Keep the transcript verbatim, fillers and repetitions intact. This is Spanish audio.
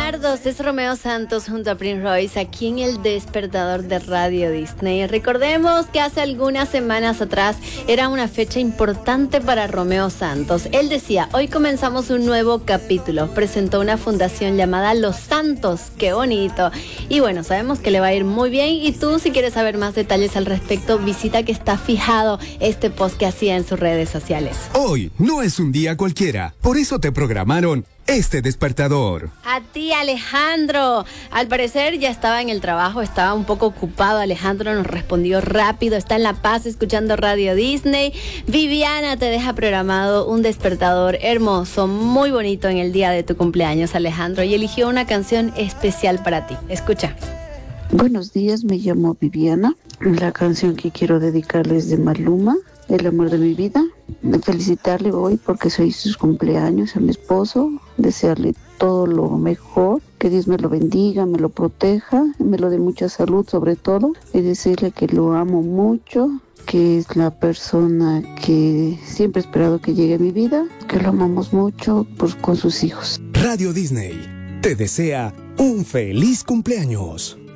tardes, es Romeo Santos junto a Prince Royce aquí en el Despertador de Radio Disney. Recordemos que hace algunas semanas atrás era una fecha importante para Romeo Santos. Él decía, hoy comenzamos un nuevo capítulo. Presentó una fundación llamada Los Santos, qué bonito. Y bueno, sabemos que le va a ir muy bien y tú, si quieres saber más detalles al respecto, visita que está fijado este post que hacía en sus redes sociales. Hoy no es un día cualquiera, por eso te programaron este despertador. A ti, Alejandro. Al parecer ya estaba en el trabajo, estaba un poco ocupado. Alejandro nos respondió rápido, está en La Paz escuchando Radio Disney. Viviana te deja programado un despertador hermoso, muy bonito en el día de tu cumpleaños, Alejandro, y eligió una canción especial para ti. Escucha. Buenos días, me llamo Viviana. La canción que quiero dedicarles es de Maluma, El amor de mi vida. Felicitarle hoy porque soy sus cumpleaños a mi esposo, desearle todo lo mejor, que Dios me lo bendiga, me lo proteja, me lo dé mucha salud sobre todo, y decirle que lo amo mucho, que es la persona que siempre he esperado que llegue a mi vida, que lo amamos mucho pues, con sus hijos. Radio Disney te desea un feliz cumpleaños.